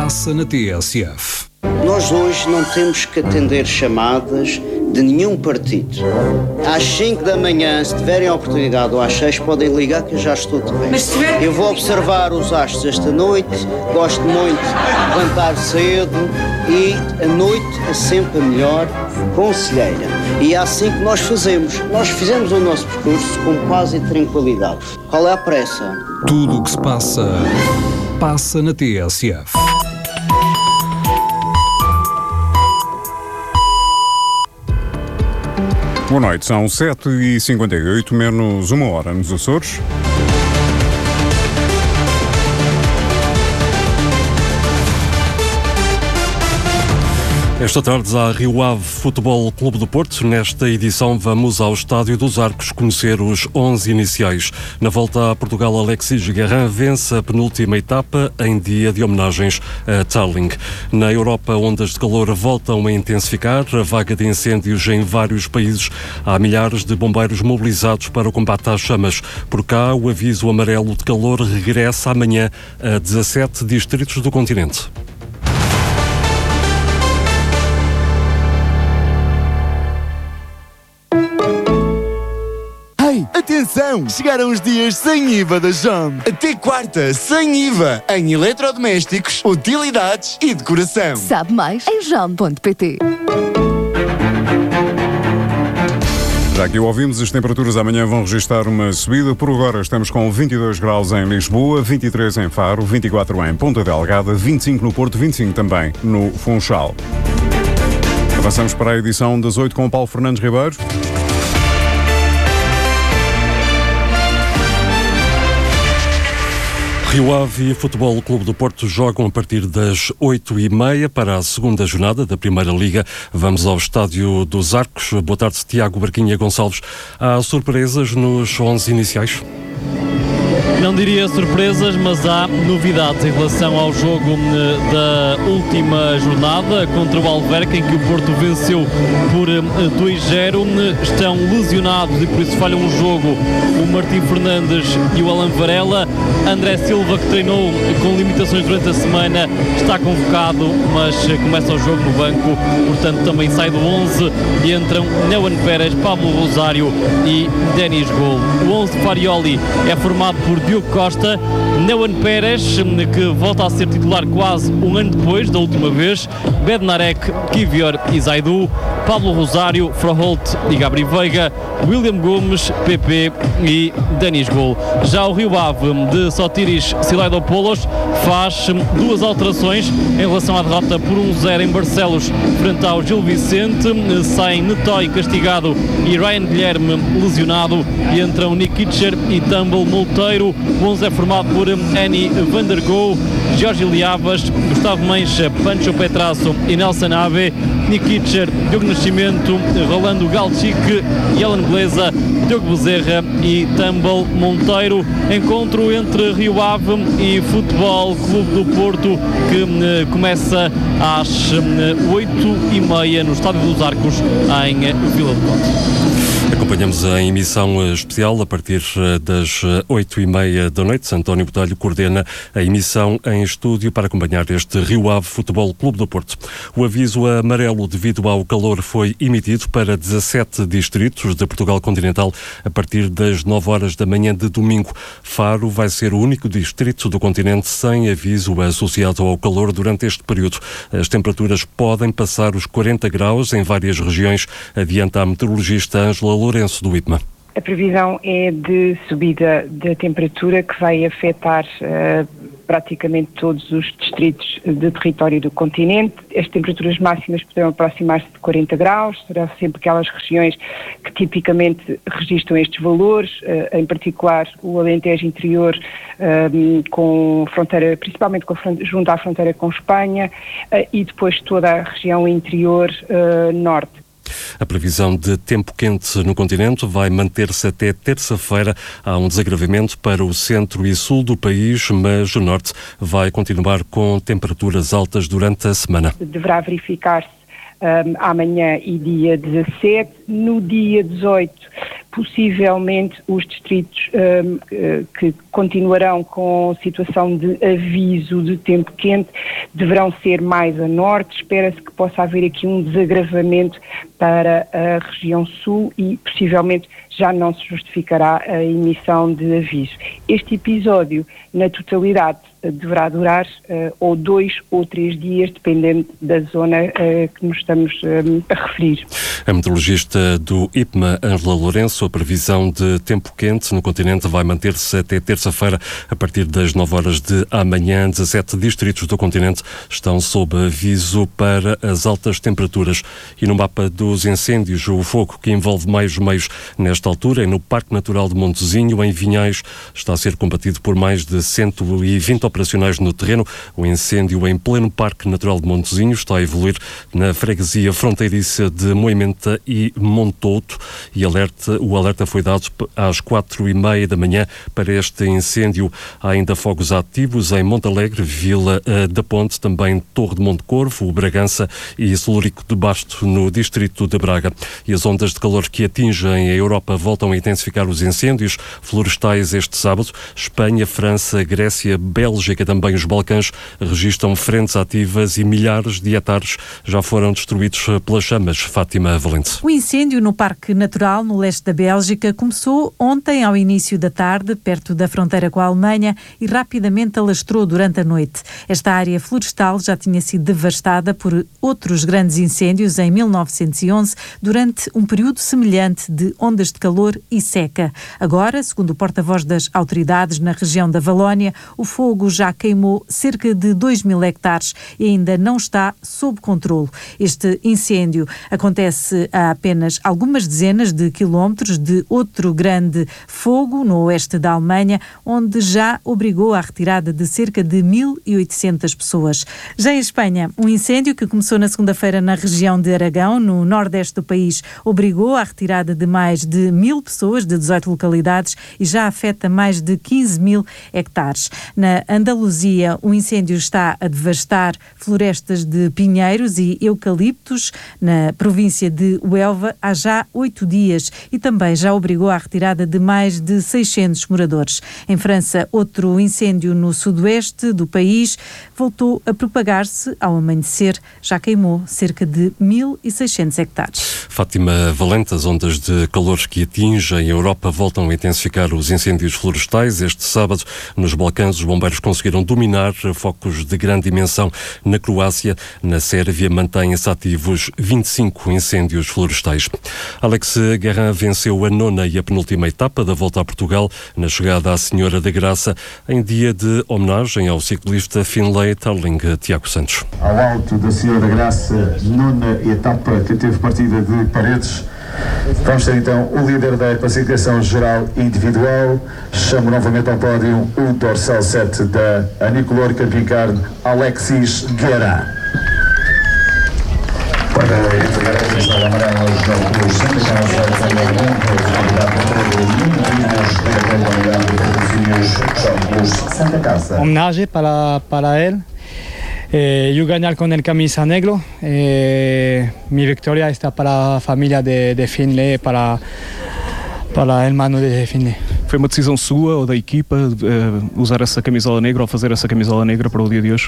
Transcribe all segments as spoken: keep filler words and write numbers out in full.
passa na T S F. Nós hoje não temos que atender chamadas de nenhum partido. Às cinco da manhã, se tiverem a oportunidade, ou às seis, podem ligar que eu já estou de bem. Tiver... Eu vou observar os astros esta noite, gosto muito de levantar cedo e a noite é sempre a melhor conselheira. E é assim que nós fazemos. Nós fizemos o nosso percurso com paz e tranquilidade. Qual é a pressa? Tudo o que se passa, passa na T S F. Boa noite, são sete e cinquenta e oito, menos uma hora nos Açores. Esta tarde há Rio Ave Futebol Clube do Porto. Nesta edição vamos ao Estádio dos Arcos conhecer os onze iniciais. Na volta a Portugal, Alexis Guerrin vence a penúltima etapa em dia de homenagens a Tarling. Na Europa, ondas de calor voltam a intensificar. A vaga de incêndios em vários países. Há milhares de bombeiros mobilizados para o combate às chamas. Por cá, o aviso amarelo de calor regressa amanhã a dezassete distritos do continente. Atenção! Chegaram os dias sem I V A da Jom. Até quarta, sem I V A, em eletrodomésticos, utilidades e decoração. Sabe mais em jom ponto pt. Já que o ouvimos, as temperaturas amanhã vão registrar uma subida. Por agora estamos com vinte e dois graus em Lisboa, vinte e três em Faro, vinte e quatro em Ponta Delgada, vinte e cinco no Porto, vinte e cinco também no Funchal. Avançamos para a edição das oito com o Paulo Fernandes Ribeiro. Rio Ave e Futebol Clube do Porto jogam a partir das oito e meia para a segunda jornada da Primeira Liga. Vamos ao Estádio dos Arcos. Boa tarde, Tiago Barquinha Gonçalves. Há surpresas nos onze iniciais? Não diria surpresas, mas há novidades em relação ao jogo da última jornada contra o Alverca, em que o Porto venceu por dois zero. Estão lesionados e por isso falham o jogo o Martim Fernandes e o Alan Varela. André Silva, que treinou com limitações durante a semana, está convocado, mas começa o jogo no banco, portanto também sai do onze e entram Neuan Pérez, Pablo Rosário e Denis Gol. O onze de Farioli é formado por Diogo Costa, Neuan Pérez, que volta a ser titular quase um ano depois da última vez, Bednarek, Kivior e Zaidu, Pablo Rosário, Froholt e Gabri Veiga, William Gomes, Pepe e Denis Gol. Já o Rio Ave de Sotiris Silaidopoulos faz duas alterações em relação à derrota por um zero em Barcelos frente ao Gil Vicente. Saem Netoy castigado e Ryan Guilherme lesionado e entram Nikicher e Tumble Monteiro. O onze é formado por Annie Van der Goo, Jorge Liavas, Gustavo Mancha, Pancho Petrasso e Nelson Ave, Nikicher, Diogo Nascimento, Rolando Galchique e Alan Beleza, Diogo Bezerra e Tumble Monteiro. Encontro entre Rio Ave e Futebol Clube do Porto, que uh, começa às oito e meia no Estádio dos Arcos, em Vila do Conde. Acompanhamos a emissão especial a partir das oito e meia da noite. António Botelho coordena a emissão em estúdio para acompanhar este Rio Ave Futebol Clube do Porto. O aviso amarelo devido ao calor foi emitido para dezassete distritos de Portugal continental a partir das nove horas da manhã de domingo. Faro vai ser o único distrito do continente sem aviso associado ao calor durante este período. As temperaturas podem passar os quarenta graus em várias regiões, adianta a meteorologista Ângela Lourenço do I P M A. A previsão é de subida da temperatura que vai afetar uh, praticamente todos os distritos de território do continente. As temperaturas máximas poderão aproximar-se de quarenta graus, serão sempre aquelas regiões que tipicamente registram estes valores, uh, em particular o Alentejo interior, uh, com fronteira, principalmente com, junto à fronteira com Espanha, uh, e depois toda a região interior uh, norte. A previsão de tempo quente no continente vai manter-se até terça-feira. Há um desagravamento para o centro e sul do país, mas o norte vai continuar com temperaturas altas durante a semana. Deverá verificar-se um, amanhã e dia dezassete. No dia dezoito possivelmente os distritos um, que continuarão com situação de aviso de tempo quente deverão ser mais a norte. Espera-se que possa haver aqui um desagravamento para a região sul e possivelmente já não se justificará a emissão de aviso. Este episódio, na totalidade, deverá durar uh, ou dois ou três dias, dependendo da zona uh, que nos estamos um, a referir. A meteorologista do I P M A, Ângela Lourenço, a previsão de tempo quente no continente vai manter-se até terça-feira, a partir das nove horas de amanhã. dezassete distritos do continente estão sob aviso para as altas temperaturas. E no mapa dos incêndios, o fogo que envolve mais meios nesta altura é no Parque Natural de Montezinho, em Vinhais. Está a ser combatido por mais de cento e vinte operacionais no terreno. O incêndio em pleno Parque Natural de Montezinho está a evoluir na freguesia fronteiriça de Moimenta e Montouto, e alerta, o alerta foi dado às quatro e meia da manhã para este incêndio. Há ainda fogos ativos em Montalegre, Vila uh, da Ponte, também Torre de Montecorvo, Bragança e Celurico de Basto, no distrito de Braga. E as ondas de calor que atingem a Europa voltam a intensificar os incêndios florestais este sábado. Espanha, França, Grécia, Bélgica, também os Balcãs, registram frentes ativas e milhares de hectares já foram destruídos pelas chamas. Fátima Valente. O incêndio no Parque Natural, no leste da Bélgica, começou ontem ao início da tarde, perto da fronteira com a Alemanha, e rapidamente alastrou durante a noite. Esta área florestal já tinha sido devastada por outros grandes incêndios em mil novecentos e onze, durante um período semelhante de ondas de calor e seca. Agora, segundo o porta-voz das autoridades na região da Valónia, o fogo já queimou cerca de dois mil hectares e ainda não está sob controle. Este incêndio acontece a apenas algumas dezenas de quilómetros de outro grande fogo no oeste da Alemanha, onde já obrigou à retirada de cerca de mil e oitocentas pessoas. Já em Espanha, um incêndio que começou na segunda-feira na região de Aragão, no nordeste do país, obrigou à retirada de mais de mil pessoas de dezoito localidades e já afeta mais de quinze mil hectares. Na Andaluzia, o incêndio está a devastar florestas de pinheiros e eucaliptos na província de Huelva há já oito dias e também já obrigou à retirada de mais de seiscentos moradores. Em França, outro incêndio no sudoeste do país voltou a propagar-se ao amanhecer. Já queimou cerca de mil e seiscentos hectares. Fátima Valente, as ondas de calor que atingem a Europa voltam a intensificar os incêndios florestais. Este sábado, nos Balcãs, os bombeiros conseguiram dominar focos de grande dimensão na Croácia. Na Sérvia, mantêm-se ativos vinte e cinco incêndios florestais. Alex Guerrin venceu a nona e a penúltima etapa da Volta a Portugal na chegada à Senhora da Graça, em dia de homenagem ao ciclista Finlay Tarling. Tiago Santos. Ao alto da Senhora da Graça, nona etapa que teve partida de Paredes. Vamos ter então o líder da classificação geral individual. Chamo novamente ao pódio o dorsal sete da Anicolor Camping Car, Alexis Guerra. Para entregar a camisola amarela aos jogadores Santa Casa, Santa Casa. Homenagem para, para ele. Eh, yo ganar con el camisa negro, eh, mi victoria está para a família de, de Finlay, para, para o hermano de Finlay. Foi uma decisão sua ou da equipa uh, usar essa camisola negra ou fazer essa camisola negra para o dia de hoje?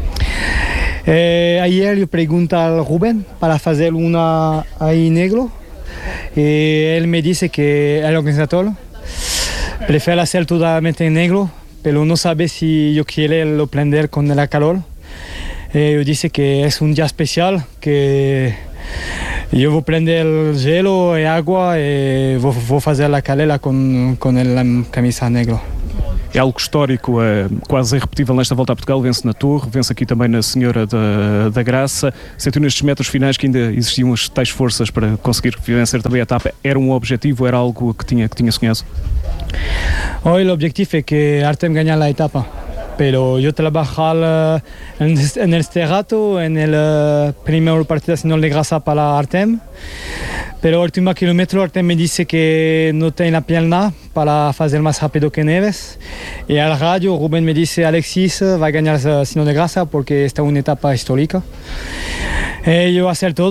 Eh, ayer eu perguntei ao Rubén para fazer uma aí negro e ele me disse que el organizador prefere hacer totalmente en negro, pero no sabe si yo quiero lo prender con el calor. Eh, yo disse que é um dia especial, que eu vou prender gelo e água e vou, vou fazer a calela com, com a camisa negra. É algo histórico, é quase irrepetível nesta Volta a Portugal. Vence na Torre, vence aqui também na Senhora da, da Graça. Sentiu nestes metros finais que ainda existiam as tais forças para conseguir vencer também a etapa. Era um objetivo, era algo que tinha, que tinha sonhado? Hoy o objetivo é que Artem ganhe a etapa. Pero yo trabajar en, en este rato, en el uh, primer partido Senhora da Graça para Artem. Pero el último kilómetro Artem me dice que no tiene la pierna para hacer más rápido que Neves. Y al radio Rubén me dice Alexis va a ganar Senhora da Graça porque esta es una etapa histórica. Eh, yo voy a hacer todo.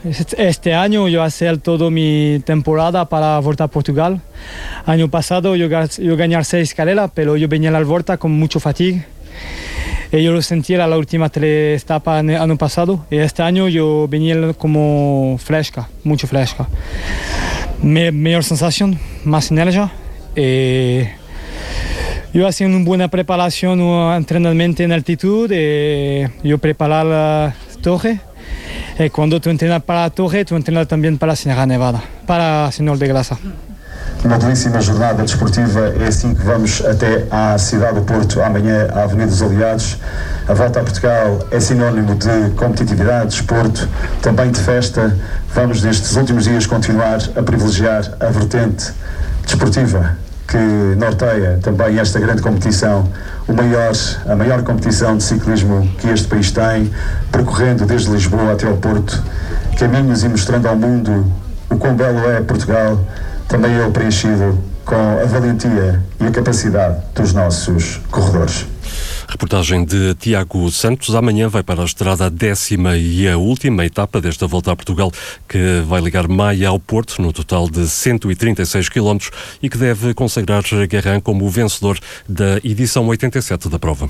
Este año yo hacer toda mi temporada para voltar a Portugal. Año pasado yo, yo ganar seis carreras, pero yo venía a la vuelta con mucho fatiga. Y yo lo sentí a la última tres etapas el año pasado. Y este año yo venía como fresca, mucho fresca. Me, mejor sensación, más energía. Y yo haciendo una buena preparación, un entrenamiento en altitud. Y yo preparar la torre. E quando tu entrenas para a torre, tu entrenas também para a Sierra Nevada, para a Senhor de Graça. Uma belíssima jornada desportiva, é assim que vamos até à cidade do Porto, amanhã à Avenida dos Aliados. A volta a Portugal é sinónimo de competitividade, desporto, também de festa. Vamos nestes últimos dias continuar a privilegiar a vertente desportiva que norteia também esta grande competição, o maior, a maior competição de ciclismo que este país tem, percorrendo desde Lisboa até ao Porto, caminhos e mostrando ao mundo o quão belo é Portugal, também eu preenchido com a valentia e a capacidade dos nossos corredores. Reportagem de Tiago Santos. Amanhã vai para a estrada a décima e a última etapa desta volta a Portugal, que vai ligar Maia ao Porto, no total de cento e trinta e seis quilómetros, e que deve consagrar Guerin como o vencedor da edição oitenta e sete da prova.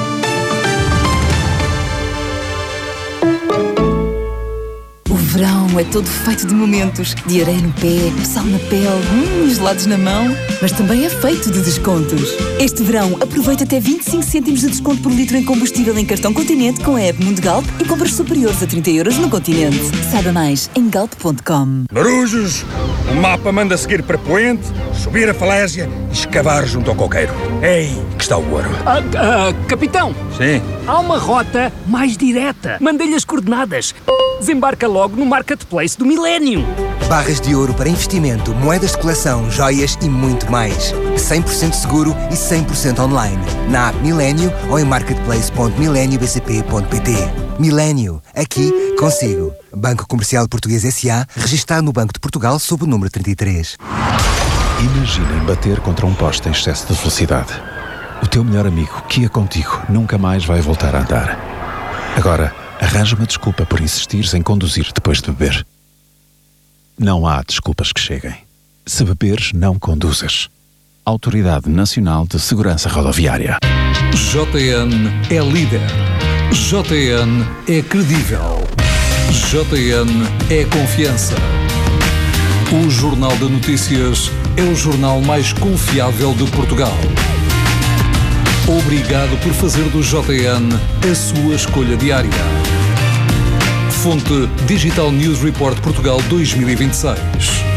O verão é todo feito de momentos, de areia no pé, sal na pele, hum, gelados na mão, mas também é feito de descontos. Este verão, aproveita até vinte e cinco cêntimos de desconto por litro em combustível em cartão Continente com a app Mundo Galp e compras superiores a trinta euros no Continente. Saiba mais em galp ponto com. Marujos, o mapa manda seguir para Poente, subir a falésia e escavar junto ao coqueiro. Ei, que está o ouro. Ah, ah, capitão! Sim? Há uma rota mais direta. Mandei-lhe as coordenadas. Desembarca logo no Marketplace do Milénio. Barras de ouro para investimento, moedas de coleção, joias e muito mais. cem por cento seguro e cem por cento online. Na app Milénio ou em marketplace ponto milenio b c p ponto p t. Milénio, aqui consigo. Banco Comercial Português S A, registado no Banco de Portugal sob o número trinta e três. Imaginem bater contra um poste em excesso de velocidade. O teu melhor amigo, que ia contigo, nunca mais vai voltar a andar. Agora, arranja uma desculpa por insistires em conduzir depois de beber. Não há desculpas que cheguem. Se beberes, não conduzas. Autoridade Nacional de Segurança Rodoviária. J N é líder. J N é credível. J N é confiança. O Jornal de Notícias é o jornal mais confiável de Portugal. Obrigado por fazer do J N a sua escolha diária. Fonte Digital News Report Portugal dois mil e vinte e seis.